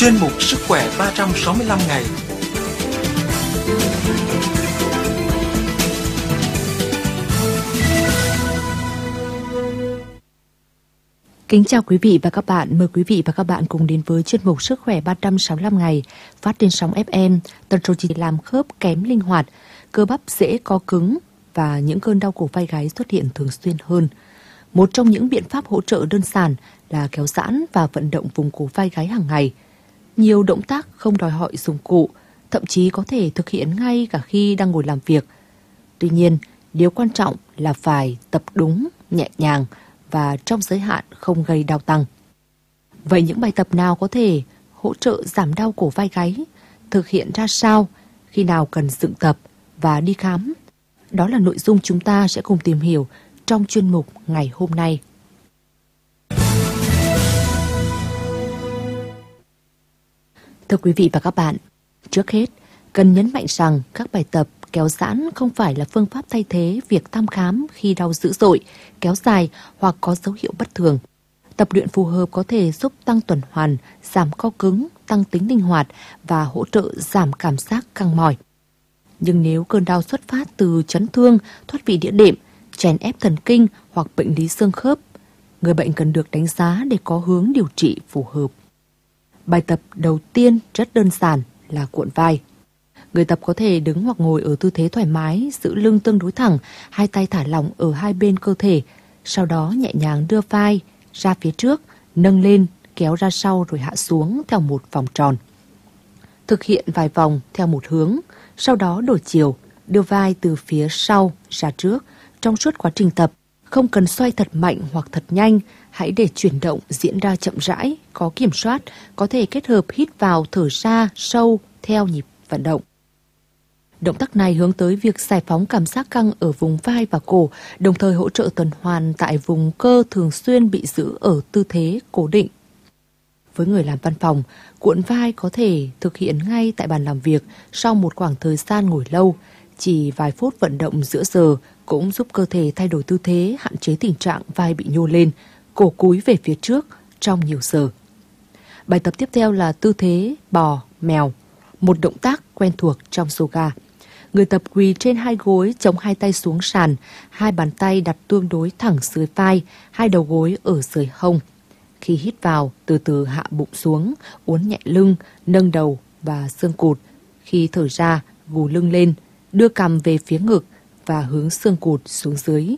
chuyên mục Sức khỏe 365 ngày. Kính chào quý vị và các bạn. Mời quý vị và các bạn cùng đến với chuyên mục Sức khỏe 365 ngày phát trên sóng FM. Tần số chỉ làm khớp kém linh hoạt, cơ bắp dễ co cứng và những cơn đau cổ vai gáy xuất hiện thường xuyên hơn. Một trong những biện pháp hỗ trợ đơn giản là kéo giãn và vận động vùng cổ vai gáy hàng ngày. Nhiều động tác không đòi hỏi dụng cụ, thậm chí có thể thực hiện ngay cả khi đang ngồi làm việc. Tuy nhiên, điều quan trọng là phải tập đúng, nhẹ nhàng và trong giới hạn không gây đau tăng. Vậy những bài tập nào có thể hỗ trợ giảm đau cổ vai gáy? Thực hiện ra sao? Khi nào cần dừng tập và đi khám? Đó là nội dung chúng ta sẽ cùng tìm hiểu trong chuyên mục ngày hôm nay. Thưa quý vị và các bạn, trước hết, cần nhấn mạnh rằng các bài tập kéo giãn không phải là phương pháp thay thế việc thăm khám khi đau dữ dội, kéo dài hoặc có dấu hiệu bất thường. Tập luyện phù hợp có thể giúp tăng tuần hoàn, giảm co cứng, tăng tính linh hoạt và hỗ trợ giảm cảm giác căng mỏi. Nhưng nếu cơn đau xuất phát từ chấn thương, thoát vị đĩa đệm, chèn ép thần kinh hoặc bệnh lý xương khớp, người bệnh cần được đánh giá để có hướng điều trị phù hợp. Bài tập đầu tiên rất đơn giản là cuộn vai. Người tập có thể đứng hoặc ngồi ở tư thế thoải mái, giữ lưng tương đối thẳng, hai tay thả lỏng ở hai bên cơ thể, sau đó nhẹ nhàng đưa vai ra phía trước, nâng lên, kéo ra sau rồi hạ xuống theo một vòng tròn. Thực hiện vài vòng theo một hướng, sau đó đổi chiều, đưa vai từ phía sau ra trước. Trong suốt quá trình tập, không cần xoay thật mạnh hoặc thật nhanh, hãy để chuyển động diễn ra chậm rãi, có kiểm soát, có thể kết hợp hít vào thở ra sâu theo nhịp vận động. Động tác này hướng tới việc giải phóng cảm giác căng ở vùng vai và cổ, đồng thời hỗ trợ tuần hoàn tại vùng cơ thường xuyên bị giữ ở tư thế cố định. Với người làm văn phòng, cuộn vai có thể thực hiện ngay tại bàn làm việc sau một khoảng thời gian ngồi lâu. Chỉ vài phút vận động giữa giờ cũng giúp cơ thể thay đổi tư thế, hạn chế tình trạng vai bị nhô lên, cổ cúi về phía trước trong nhiều giờ. Bài tập tiếp theo là tư thế bò mèo, một động tác quen thuộc trong yoga. Người tập quỳ trên hai gối, chống hai tay xuống sàn, hai bàn tay đặt tương đối thẳng dưới vai, hai đầu gối ở dưới hông. Khi hít vào, từ từ hạ bụng xuống, uốn nhẹ lưng, nâng đầu và xương cụt. Khi thở ra, gù lưng lên, đưa cằm về phía ngực và hướng xương cụt xuống dưới.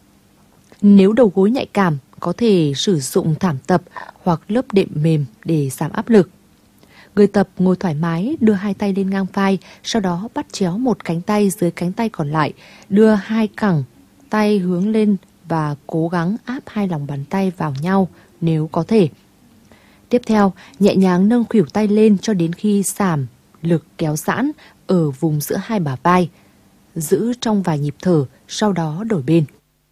Nếu đầu gối nhạy cảm, có thể sử dụng thảm tập hoặc lớp đệm mềm để giảm áp lực. Người tập ngồi thoải mái, đưa hai tay lên ngang vai, sau đó bắt chéo một cánh tay dưới cánh tay còn lại, đưa hai cẳng tay hướng lên và cố gắng áp hai lòng bàn tay vào nhau nếu có thể. Tiếp theo, nhẹ nhàng nâng khuỷu tay lên cho đến khi giảm lực kéo giãn ở vùng giữa hai bả vai. Giữ trong vài nhịp thở, sau đó đổi bên.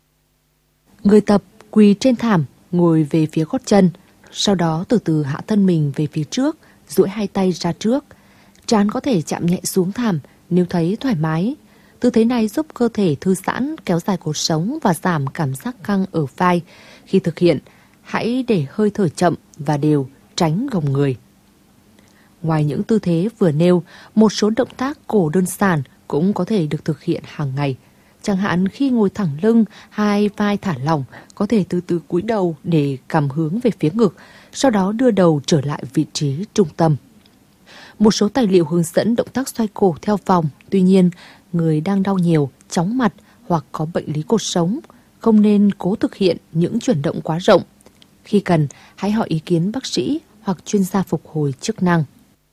Người tập quỳ trên thảm, ngồi về phía gót chân, sau đó từ từ hạ thân mình về phía trước, duỗi hai tay ra trước. Trán có thể chạm nhẹ xuống thảm nếu thấy thoải mái. Tư thế này giúp cơ thể thư giãn, kéo dài cột sống và giảm cảm giác căng ở vai. Khi thực hiện, hãy để hơi thở chậm và đều, tránh gồng người. Ngoài những tư thế vừa nêu, một số động tác cổ đơn giản cũng có thể được thực hiện hàng ngày. Chẳng hạn khi ngồi thẳng lưng, hai vai thả lỏng, có thể từ từ cúi đầu để cằm hướng về phía ngực, sau đó đưa đầu trở lại vị trí trung tâm. Một số tài liệu hướng dẫn động tác xoay cổ theo vòng, tuy nhiên, người đang đau nhiều, chóng mặt hoặc có bệnh lý cột sống, không nên cố thực hiện những chuyển động quá rộng. Khi cần, hãy hỏi ý kiến bác sĩ hoặc chuyên gia phục hồi chức năng.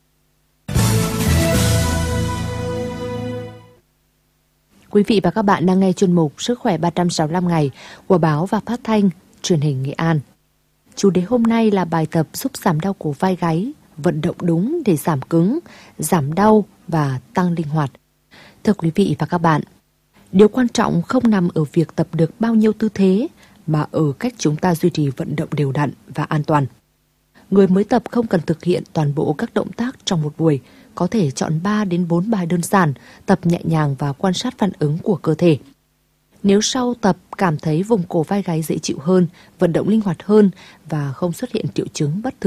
Quý vị và các bạn đang nghe chuyên mục Sức khỏe 365 ngày của báo và phát thanh truyền hình Nghệ An. Chủ đề hôm nay là bài tập giúp giảm đau cổ vai gáy, vận động đúng để giảm cứng, giảm đau và tăng linh hoạt. Thưa quý vị và các bạn, điều quan trọng không nằm ở việc tập được bao nhiêu tư thế, mà ở cách chúng ta duy trì vận động đều đặn và an toàn. Người mới tập không cần thực hiện toàn bộ các động tác trong một buổi, có thể chọn 3 đến 4 bài đơn giản, tập nhẹ nhàng và quan sát phản ứng của cơ thể. Nếu sau tập cảm thấy vùng cổ vai gáy dễ chịu hơn, vận động linh hoạt hơn và không xuất hiện triệu chứng bất thường,